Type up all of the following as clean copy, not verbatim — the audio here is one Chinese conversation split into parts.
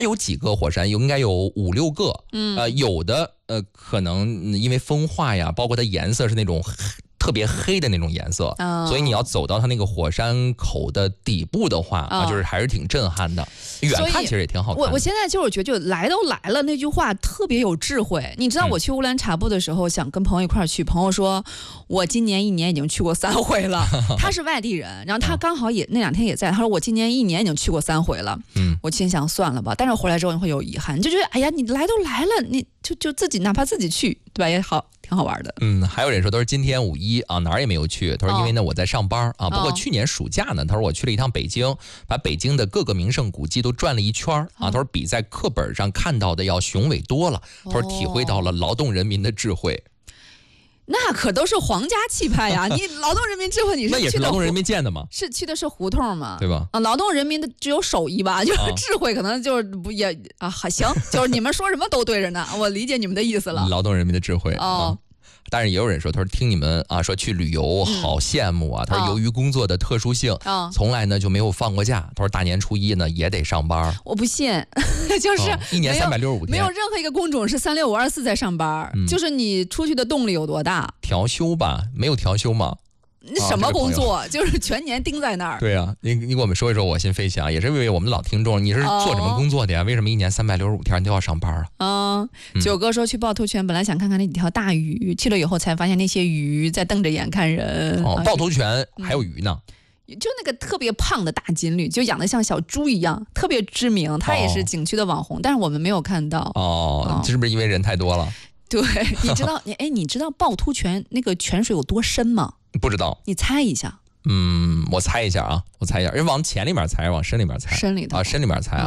有几个火山，应该有5、6个。有的可能因为风化呀，包括它颜色是那种特别黑的那种颜色，所以你要走到它那个火山口的底部的话，就是还是挺震撼的。远看其实也挺好看的。 我现在就是觉得，就来都来了那句话特别有智慧。你知道我去乌兰察布的时候，想跟朋友一块去，朋友说我今年1年已经去过3回了。他是外地人，然后他刚好也那2天也在，他说我今年1年已经去过3回了。我心想算了吧，但是回来之后你会有遗憾，你就觉得哎呀，你来都来了，你就自己哪怕自己去，对吧？也好。挺好玩的。 还有人说都是今天5·1啊，哪儿也没有去。他说因为呢我在上班啊，不过去年暑假呢，他说我去了一趟北京，把北京的各个名胜古迹都转了一圈啊。他说比在课本上看到的要雄伟多了。他说体会到了劳动人民的智慧。 那可都是皇家气派呀！你劳动人民智慧，你是那也是劳动人民建的吗？ 是去的是胡同嘛， 对吧？ 劳动人民的只有手艺吧，就是智慧可能就是不也行，就是你们说什么都对着呢，我理解你们的意思了。 劳动人民的智慧但是也有人说，他说听你们说去旅游好羡慕啊。他说由于工作的特殊性，从来呢就没有放过假。他说大年初1呢也得上班。 我不信，就是 1年365天， 没有任何一个工种是36524在上班。就是你出去的动力有多大？ 调休吧，没有调休吗？ 什么工作？就是全年盯在那儿。 对啊，你给我们说一说，我心飞翔，也是为我们的老听众，你是做什么工作的呀？为什么1年365天都要上班啊？ 九哥说去趵突泉，本来想看看那几条大鱼，去了以后才发现那些鱼在瞪着眼看人。 趵突泉还有鱼呢？ 就那个特别胖的大锦鲤，就养得像小猪一样，特别知名，它也是景区的网红，但是我们没有看到。 是不是因为人太多了？ 对，你知道趵突泉那个泉水有多深吗？ 不知道， 你猜一下。 我猜一下，人往浅里面猜，往深里面猜。 深里头深里面猜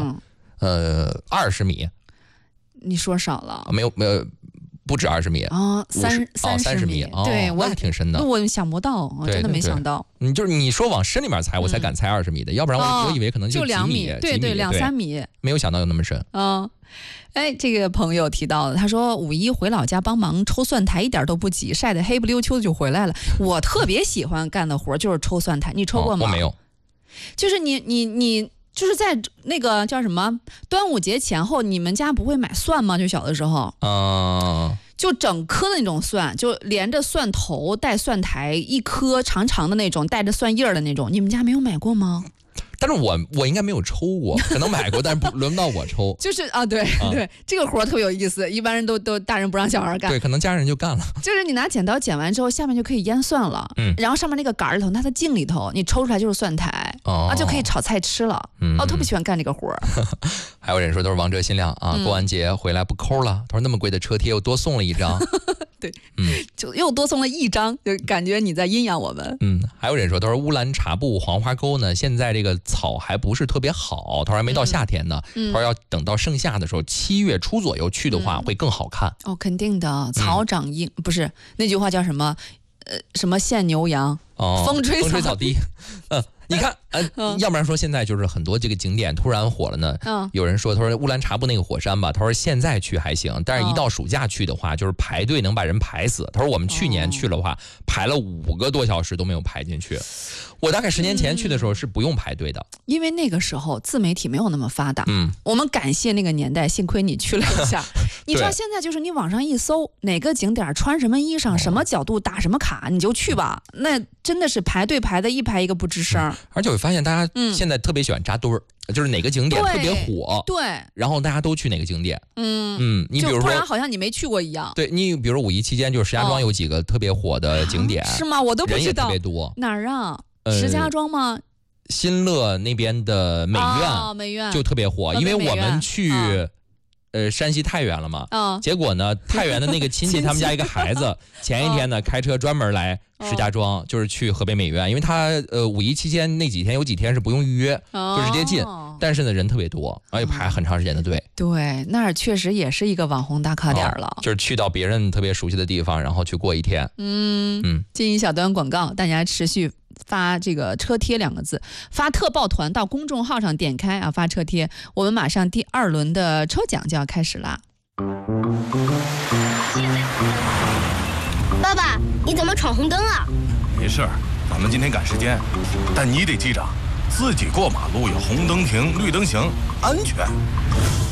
20米。 你说少了。 没有，不止20米 30米。对， 我还挺深的。 我想不到，我真的没想到。 你说往深里面猜，我才敢猜20米的，要不然我以为可能就 2米， 对，2、3米， 没有想到有那么深。 这个朋友提到的，他说5·1回老家帮忙抽蒜苔，一点都不急，晒得黑不溜秋的就回来了。我特别喜欢干的活就是抽蒜苔，你抽过吗？ 我没有。 就是你就是在那个叫什么端午节前后，你们家不会买蒜吗？就小的时候，就整颗的那种蒜，就连着蒜头带蒜苔，一颗长长的那种，带着蒜叶的那种，你们家没有买过吗？ 但是我应该没有抽过，可能买过，但是轮不到我抽。 就是对，这个活特别有意思，一般人都大人不让小孩干。 对，可能家人就干了。 就是你拿剪刀剪完之后，下面就可以腌蒜了。然后上面那个杆里头，它的茎里头，你抽出来就是蒜苔，就可以炒菜吃了。特别喜欢干这个活。 还有人说都是王者新亮啊，过完节回来不抠了，他说那么贵的车贴又多送了1张。 对，就又多送了1张，就感觉你在阴阳我们。 还有人说，他说乌兰察布黄花沟呢，现在这个草还不是特别好，他说还没到夏天呢，他说要等到盛夏的时候，7月初左右去的话会更好看。 肯定的，草长硬，不是那句话叫什么？什么现牛羊，风吹草低。你看，要不然说现在就是很多这个景点突然火了呢。有人说，他说乌兰察布那个火山吧，他说现在去还行，但是一到暑假去的话，就是排队能把人排死。他说我们去年去的话，排了5个多小时都没有排进去。我大概10年前去的时候是不用排队的， 因为那个时候自媒体没有那么发达。我们感谢那个年代，幸亏你去了一下。你知道现在就是你网上一搜哪个景点穿什么衣裳，什么角度打什么卡，你就去吧。那真的是排队排的一排一个不吱声。 而且我发现大家现在特别喜欢扎堆儿，就是哪个景点特别火， 对， 然后大家都去哪个景点。你比如说， 不然好像你没去过一样。 对，你比如说5·1期间，就是石家庄有几个特别火的景点， 是吗？我都不知道， 人也特别多。 哪儿啊？石家庄吗？ 新乐那边的美院就特别火，因为我们去山西太原了嘛，结果呢，太原的那个亲戚他们家一个孩子前一天呢开车专门来石家庄，就是去河北美院，因为他5·1期间那几天有几天是不用预约，就直接进，但是呢人特别多，而且排很长时间的队。 对，那儿确实也是一个网红打卡点了， 就是去到别人特别熟悉的地方，然后去过一天。 进一小段广告，大家持续发这个车贴2个字，发特报团到公众号上点开发车贴，我们马上第2轮的抽奖就要开始啦。 爸爸，你怎么闯红灯啊？ 没事，咱们今天赶时间，但你得记着，自己过马路要红灯停，绿灯行，安全。